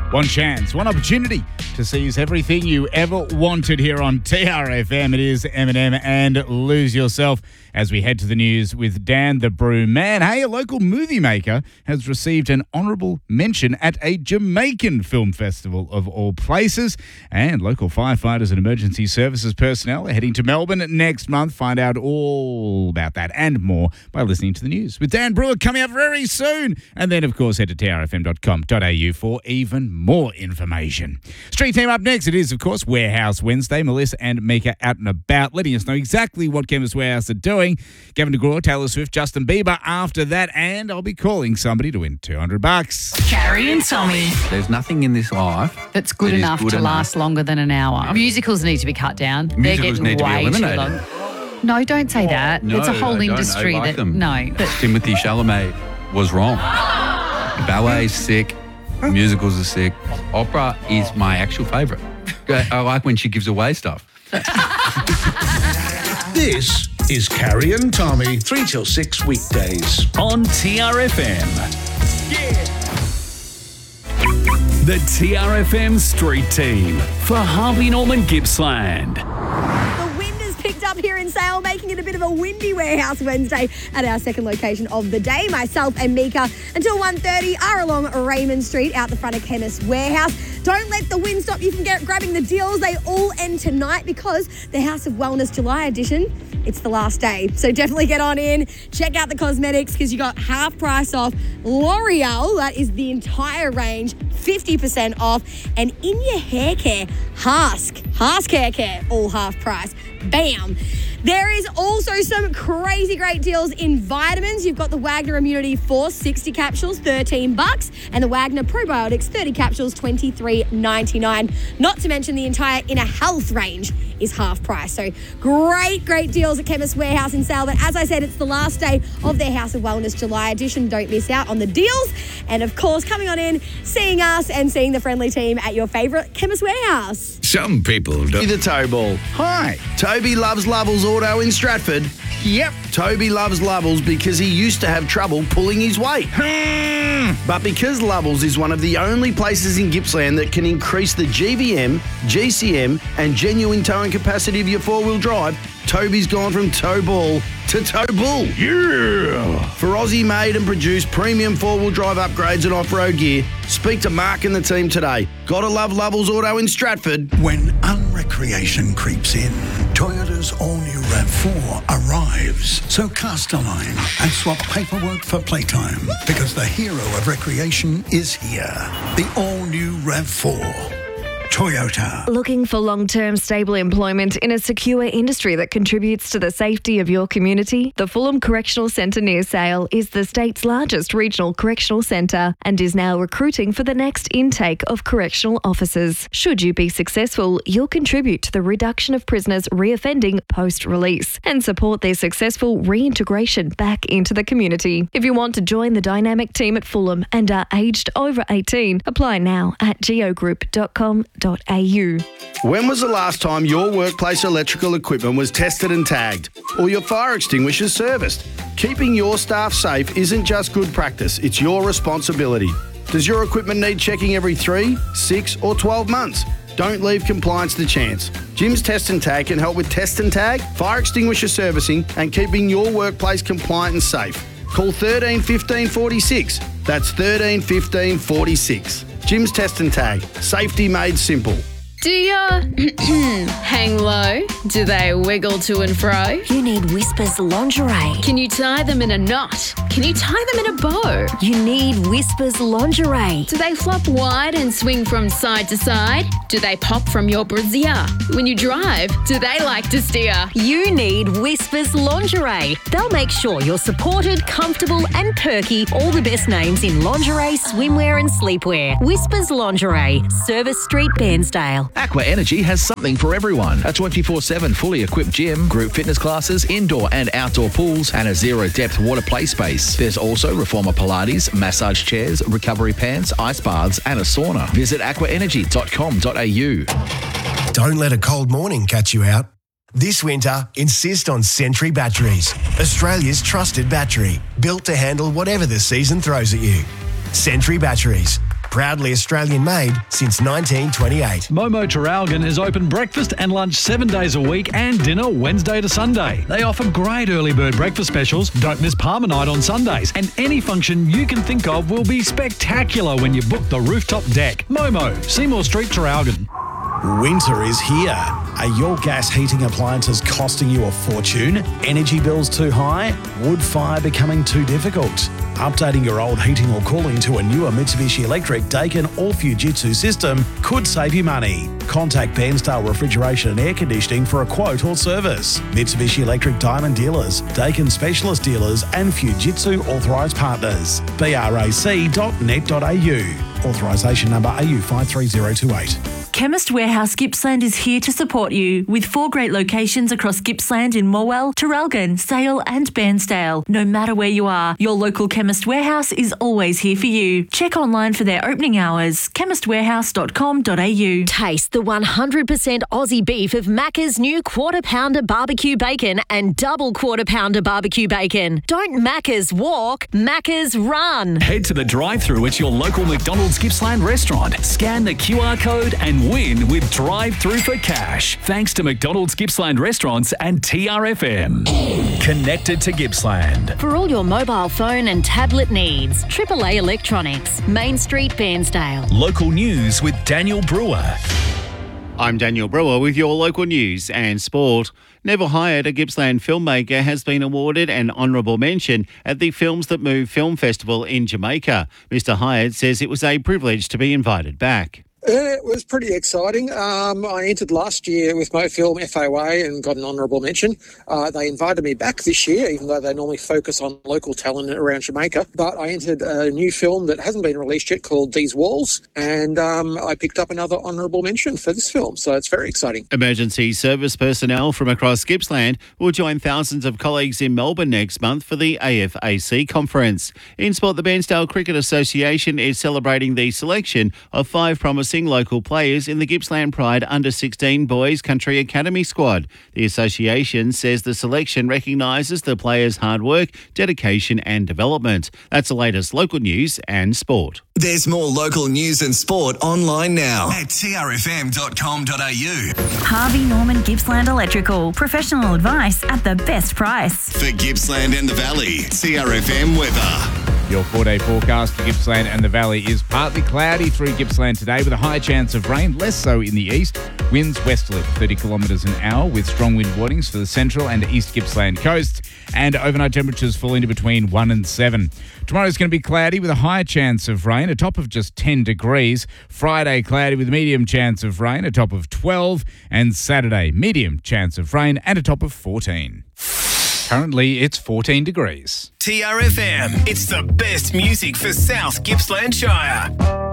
One chance, one opportunity to seize everything you ever wanted here on TRFM. It is Eminem and Lose Yourself as we head to the news with Dan the Brew Man. Hey, a local movie maker has received an honourable mention at a Jamaican film festival of all places. And local firefighters and emergency services personnel are heading to Melbourne next month. Find out all about that and more by listening to the news with Dan Brewer coming up very soon. And then, of course, head to trfm.com.au for even more information. Street Team up next. It is, of course, Warehouse Wednesday. Melissa and Mika out and about, letting us know exactly what Chemist Warehouse are doing. Gavin DeGraw, Taylor Swift, Justin Bieber after that, and I'll be calling somebody to win $200. Carrie and Tommy. There's nothing in this life That's good enough to last longer than an hour. Musicals need to be cut down. Musicals They're need getting to be way too eliminated. long. No, don't say that. No, it's a whole I don't. industry I like that them. no. But Timothy Chalamet was wrong. Ballet's sick. Musicals are sick. Opera is my actual favourite. I like when she gives away stuff. This is Carrie and Tommy, 3 till 6 weekdays. On TRFM. The TRFM Street Team for Harvey Norman Gippsland. The wind has picked up here in Sale, making it a bit of a windy Warehouse Wednesday at our second location of the day. Myself and Mika until 1:30 are along Raymond Street out the front of Chemist Warehouse. Don't let the wind stop you from grabbing the deals. They all end tonight because the House of Wellness July edition, it's the last day. So definitely get on in. Check out the cosmetics because you got half price off. L'Oreal, that is the entire range, 50% off. And in your hair care, Hask Hair Care, all half price. Bam. There is also some crazy great deals in vitamins. You've got the Wagner Immunity Force 60 capsules, $13, and the Wagner Probiotics 30 capsules, $23.99. Not to mention the entire Inner Health range is half price. So great deals at Chemist Warehouse in Sale. But as I said, it's the last day of their House of Wellness July edition. Don't miss out on the deals. And of course, coming on in, seeing us and seeing the friendly team at your favourite Chemist Warehouse. Some people don't. The toe ball. Hi. Toby loves Lovell's Auto in Stratford. Yep. Toby loves Lovell's because he used to have trouble pulling his weight. But because Lovell's is one of the only places in Gippsland that can increase the GVM, GCM and genuine towing capacity of your four-wheel drive, Toby's gone from toe ball to toe bull. Yeah. For Aussie-made and produced premium four-wheel drive upgrades and off-road gear, speak to Mark and the team today. Gotta love Lovell's Auto in Stratford. When unrecreation creeps in, Toyota's all-new RAV4 arrives. So cast a line and swap paperwork for playtime because the hero of recreation is here. The all-new RAV4. Toyota. Looking for long-term stable employment in a secure industry that contributes to the safety of your community? The Fulham Correctional Centre near Sale is the state's largest regional correctional centre and is now recruiting for the next intake of correctional officers. Should you be successful, you'll contribute to the reduction of prisoners reoffending post-release and support their successful reintegration back into the community. If you want to join the dynamic team at Fulham and are aged over 18, apply now at geogroup.com.au. When was the last time your workplace electrical equipment was tested and tagged or your fire extinguishers serviced? Keeping your staff safe isn't just good practice, it's your responsibility. Does your equipment need checking every 3, 6 or 12 months? Don't leave compliance to chance. Jim's Test and Tag can help with test and tag, fire extinguisher servicing and keeping your workplace compliant and safe. Call 13 15 46. That's 13 15 46. Jim's Test and Tag. Safety made simple. Do your hang low? Do they wiggle to and fro? You need Whispers lingerie. Can you tie them in a knot? Can you tie them in a bow? You need Whispers lingerie. Do they flop wide and swing from side to side? Do they pop from your brassiere? When you drive, do they like to steer? You need Whispers lingerie. They'll make sure you're supported, comfortable and perky. All the best names in lingerie, swimwear and sleepwear. Whispers lingerie. Service Street, Bairnsdale. Aqua Energy has something for everyone. A 24/7 fully equipped gym, group fitness classes, indoor and outdoor pools, and a zero-depth water play space. There's also Reformer Pilates, massage chairs, recovery pants, ice baths, and a sauna. Visit aquaenergy.com.au. Don't let a cold morning catch you out. This winter, insist on Sentry Batteries, Australia's trusted battery, built to handle whatever the season throws at you. Sentry Batteries. proudly Australian made since 1928. Momo Traralgon is open breakfast and lunch 7 days a week and dinner Wednesday to Sunday. They offer great early bird breakfast specials. Don't miss Palmer Night on Sundays. And any function you can think of will be spectacular when you book the rooftop deck. Momo, Seymour Street, Traralgon. Winter is here. Are your gas heating appliances costing you a fortune? Energy bills too high? Wood fire becoming too difficult? Updating your old heating or cooling to a newer Mitsubishi Electric, Daikin or Fujitsu system could save you money. Contact Bairnsdale Refrigeration and Air Conditioning for a quote or service. Mitsubishi Electric Diamond Dealers, Daikin Specialist Dealers and Fujitsu Authorised Partners. brac.net.au. Authorisation number AU 53028. Chemist Warehouse Gippsland is here to support you with 4 great locations across Gippsland in Morwell, Traralgon, Sale and Bairnsdale. No matter where you are, your local Chemist Warehouse is always here for you. Check online for their opening hours, chemistwarehouse.com.au. Taste the 100% Aussie beef of Macca's new Quarter Pounder Barbecue Bacon and Double Quarter Pounder Barbecue Bacon. Don't Macca's walk, Macca's run. Head to the drive-thru at your local McDonald's Gippsland restaurant. Scan the QR code and win with drive-thru for cash. Thanks to McDonald's Gippsland Restaurants and TRFM. Connected to Gippsland. For all your mobile phone and tablet needs, AAA Electronics, Main Street, Bairnsdale. Local news with Daniel Brewer. I'm Daniel Brewer with your local news and sport. Neville Hyatt, a Gippsland filmmaker, has been awarded an honourable mention at the Films That Move Film Festival in Jamaica. Mr. Hyatt says it was a privilege to be invited back. It was pretty exciting. I entered last year with my film FOA and got an honourable mention. They invited me back this year, even though they normally focus on local talent around Jamaica. But I entered a new film that hasn't been released yet called These Walls, and I picked up another honourable mention for this film, so it's very exciting. Emergency service personnel from across Gippsland will join thousands of colleagues in Melbourne next month for the AFAC conference. In sport, the Bairnsdale Cricket Association is celebrating the selection of 5 promising local players in the Gippsland Pride Under-16 Boys Country Academy squad. The association says the selection recognises the players' hard work, dedication and development. That's the latest local news and sport. There's more local news and sport online now at trfm.com.au. Harvey Norman Gippsland Electrical. Professional advice at the best price. For Gippsland and the Valley, TRFM weather. Your 4-day forecast for Gippsland and the Valley is partly cloudy through Gippsland today with a high chance of rain, less so in the east. Winds westerly 30 kilometres an hour with strong wind warnings for the central and east Gippsland coasts, and overnight temperatures fall into between 1 and 7. Tomorrow is going to be cloudy with a high chance of rain, a top of just 10 degrees. Friday, cloudy with a medium chance of rain, a top of 12. And Saturday, medium chance of rain and a top of 14. Currently, it's 14 degrees. TRFM, it's the best music for South Gippsland Shire.